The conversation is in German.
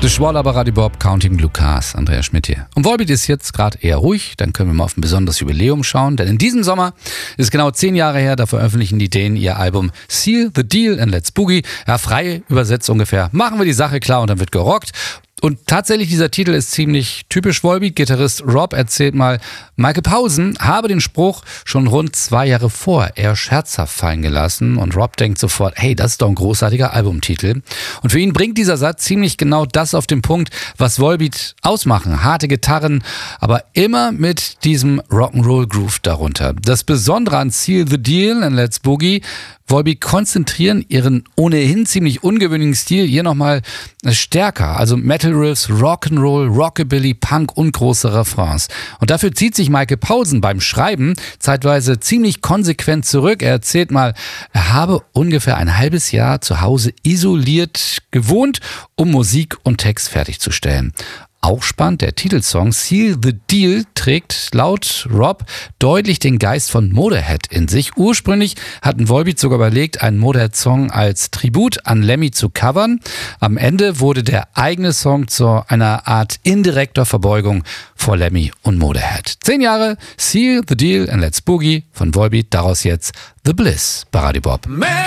The Schwaller bei Radio Bob, Counting Blue Cars, Andreas Schmidt hier. Und Volbeat ist jetzt gerade eher ruhig, dann können wir mal auf ein besonderes Jubiläum schauen, denn in diesem Sommer ist genau 10 Jahre her, da veröffentlichen die Dänen ihr Album Seal the Deal and Let's Boogie. Ja, frei übersetzt ungefähr, machen wir die Sache klar und dann wird gerockt. Und tatsächlich, dieser Titel ist ziemlich typisch Volbeat. Gitarrist Rob erzählt mal, Michael Pausen habe den Spruch schon rund 2 Jahre vor eher scherzhaft fallen gelassen. Und Rob denkt sofort, hey, das ist doch ein großartiger Albumtitel. Und für ihn bringt dieser Satz ziemlich genau das auf den Punkt, was Volbeat ausmachen. Harte Gitarren, aber immer mit diesem Rock'n'Roll-Groove darunter. Das Besondere an Seal the Deal and Let's Boogie: Volbeat konzentrieren ihren ohnehin ziemlich ungewöhnlichen Stil hier nochmal stärker. Also Metal Riffs, Rock'n'Roll, Rockabilly, Punk und große Refrains. Und dafür zieht sich Michael Pausen beim Schreiben zeitweise ziemlich konsequent zurück. Er erzählt mal, er habe ungefähr ein halbes Jahr zu Hause isoliert gewohnt, um Musik und Text fertigzustellen. Auch spannend, der Titelsong Seal the Deal trägt laut Rob deutlich den Geist von Motorhead in sich. Ursprünglich hatten Volbeat sogar überlegt, einen Motorhead-Song als Tribut an Lemmy zu covern. Am Ende wurde der eigene Song zu einer Art indirekter Verbeugung vor Lemmy und Motorhead. 10 Jahre Seal the Deal and Let's Boogie von Volbeat, daraus jetzt The Bliss bei Radio Bob.